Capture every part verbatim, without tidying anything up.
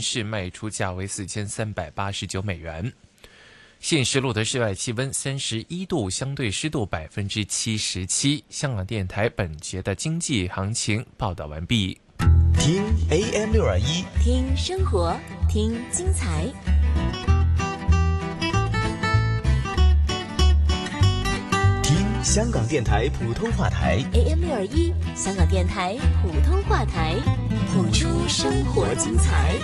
市卖出价为四千三百八十九美元。现时录的室外气温三十一度，相对湿度百分之七十七。香港电台本节的经济行情报道完毕。 听 A M 六二一， 听生活，听精彩。 听香港电台普通话台 A M 六二一，香港电台普通话台，谱出生活精彩。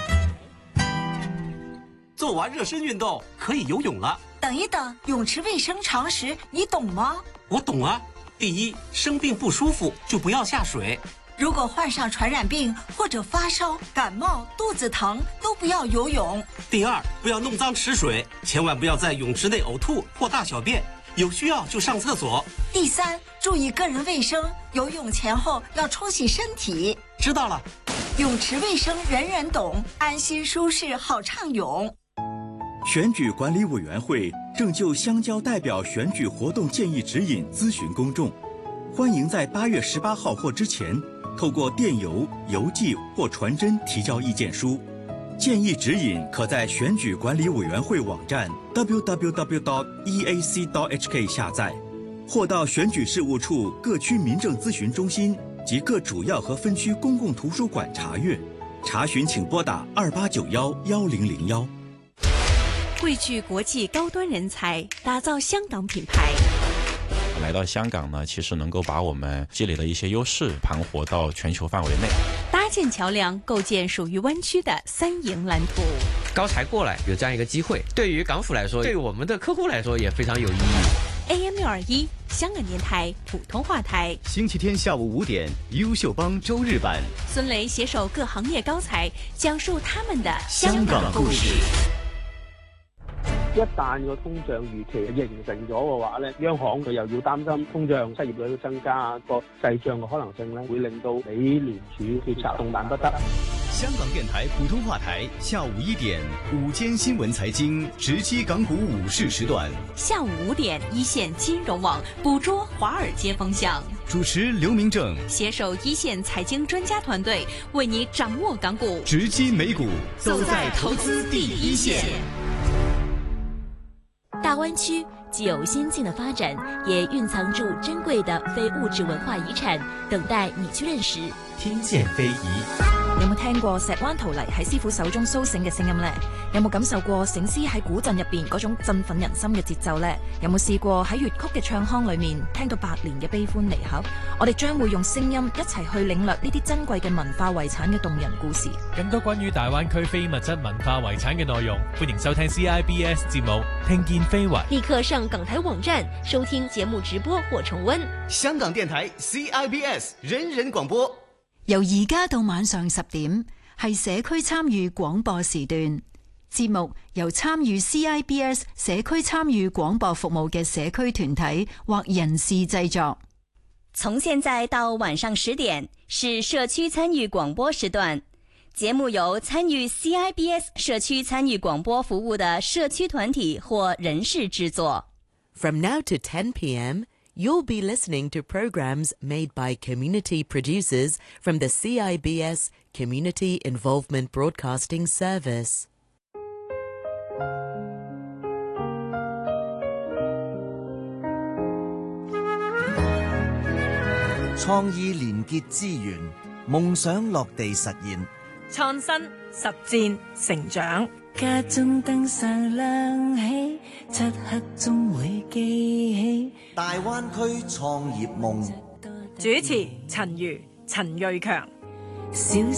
做完热身运动可以游泳了。 等一等，泳池卫生常识你懂吗？ 我懂啊。第一，生病不舒服就不要下水。 如果患上传染病或者发烧、感冒、肚子疼，都不要游泳。 第二，不要弄脏池水，千万不要在泳池内呕吐或大小便，有需要就上厕所。 第三，注意个人卫生，游泳前后要冲洗身体。 知道了。 泳池卫生人人懂，安心舒适好畅泳。 选举管理委员会正就乡郊代表选举活动建议指引咨询公众，欢迎在八月十八号或之前透过电邮、邮寄或传真提交意见书。建议指引可在选举管理委员会网站 double-u double-u double-u dot e a c dot h k 下载，或到选举事务处各区民政咨询中心及各主要和分区公共图书馆查阅。查询请拨打二八九幺幺零零幺。 汇聚国际高端人才，打造香港品牌。 来到香港呢，其实能够把我们积累的一些优势盘活到全球范围内， 搭建桥梁，构建属于湾区的三赢蓝图。 高才过来有这样一个机会，对于港府来说，对于我们的客户来说也非常有意义。 A M 六二一，香港电台普通话台， 星期天下午五点，优秀帮周日版， 孙雷携手各行业高才，讲述他们的香港故事。 一旦個通脹預期形成咗嘅話咧，央行佢又要擔心通脹、失業率嘅增加，個滯脹嘅可能性咧，會令到美聯儲決策動彈不得。 香港電台普通話台下午一點，午間新聞財經直擊港股午市時段。 下午五點，一線金融網捕捉華爾街風向。 主持劉明正， 攜手一線財經專家團隊，為你掌握港股， 直擊美股， 走在投資第一線。 大灣區既有先進的發展，也蘊藏住珍貴的非物質文化遺產，等待你去認識。 聽見非遺。 有冇聽過石灣陶泥喺師傅手中蘇醒嘅聲音呢？有冇感受過醒獅喺古鎮入邊嗰種振奮人心嘅節奏呢？有冇試過喺粵曲嘅唱腔裏面聽到百年嘅悲歡離合？我哋將會用聲音一齊去領略呢啲珍貴嘅文化遺產嘅動人故事。 更多關於大灣區非物質文化遺產嘅內容，歡迎收聽 C I B S 節目《聽見非遺》。 立刻上港台網站收聽節目直播或重溫。 香港電台 C I B S 人人廣播。 由而家到晚上十點，係社區參與廣播時段。節目由參與 C I B S 社區參與廣播服務嘅社區團體或人士製作。 從現在到晚上十點是社區參與廣播時段，節目由參與 C I B S 社區參與廣播服務的社區團體或人士製作。 From now to ten p.m., you'll be listening to programs made by community producers from the C I B S Community Involvement Broadcasting Service. 創意連結資源，夢想落地實現， 創新實踐成長。 家中燈上亮起，漆黑中會記起大灣區創業夢。 主持陳如、陳瑞強。 小